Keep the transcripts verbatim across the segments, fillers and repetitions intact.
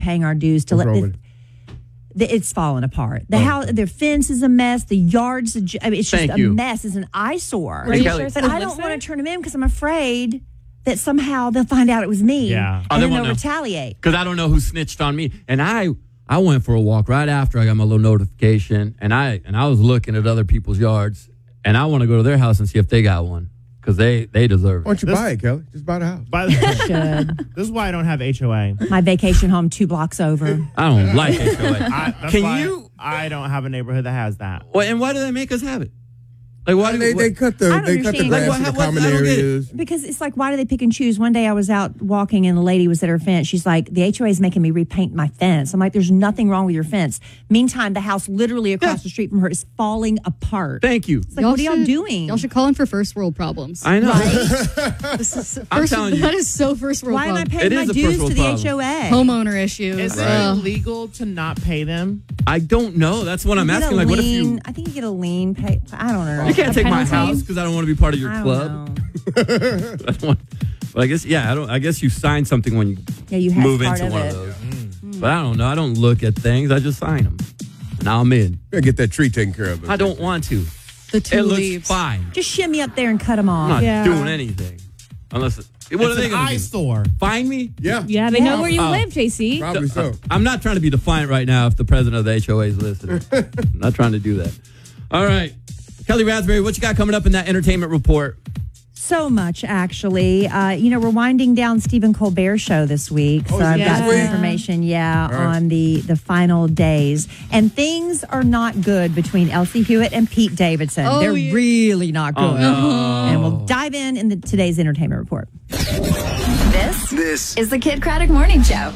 paying our dues to What's let wrong the, with the, it's falling apart. The Oh. house, their fence is a mess. The yard's, a, I mean, it's just Thank a you. mess. It's an eyesore. Are you Kelly, sure but I don't want to turn them in because I'm afraid that somehow they'll find out it was me. Yeah. Oh, and they then won't they'll know. retaliate. Because I don't know who snitched on me. And I I went for a walk right after I got my little notification. And I and I was looking at other people's yards. And I want to go to their house and see if they got one. Because they, they deserve Why it. don't you This- buy it, Kelly? Just buy the house. By the Should. this is why I don't have H O A. My vacation home two blocks over. I don't like H O A. I, that's Can why you? I don't have a neighborhood that has that. Well, and why do they make us have it? Like, why do they, what- they cut the I don't they cut the understand. grass Like, in what- the what- common I don't get it. areas. Because it's like, why do they pick and choose? One day I was out walking and a lady was at her fence. She's like, the H O A is making me repaint my fence. I'm like, there's nothing wrong with your fence. Meantime, the house literally across Yeah. the street from her is falling apart. Thank you. It's like, what are y'all should- doing? Y'all should call in for first world problems. I know. This is I'm first, telling you. that is so first world Why am I problem. paying It my is a dues first to world the problem. H O A? Homeowner issues. Is it Ugh. illegal to not pay them? I don't know. That's what I'm You get asking. a Like, what if lien- you? I think you get a lien pay. I don't know. You can't A take my penalty? house because I don't want to be part of your I don't club. know. I don't want, but I guess yeah. I don't. I guess you sign something when you Yeah, you have move part into of one it. of those. But I don't know. I don't look at things. I just sign them. Now I'm in. Gotta get that tree taken care of. I don't want to. The two It looks leaves. fine. Just shimmy up there and cut them I'm off. not doing anything unless. It, what it's are they an going to do? eyesore. Fine me? Yeah, Yeah, they Yeah. know where you Oh. live, J C. probably so. I'm not trying to be defiant right now if the president of the H O A is listening. I'm not trying to do that. All right. Kelly Raspberry, what you got coming up in that entertainment report? So much, actually. Uh, you know, we're winding down Stephen Colbert's show this week. So Oh, is it I've got this some week? information, yeah, All right. on the, the final days. And things are not good between Elsie Hewitt and Pete Davidson. Oh, They're yeah. really not good. Oh, no. And we'll dive in in the, today's entertainment report. This, This is the Kid Craddock Morning Show.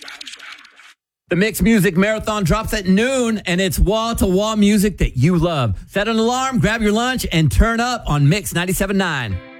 The Mix Music Marathon drops at noon, and it's wall-to-wall music that you love. Set an alarm, grab your lunch, and turn up on Mix ninety-seven point nine.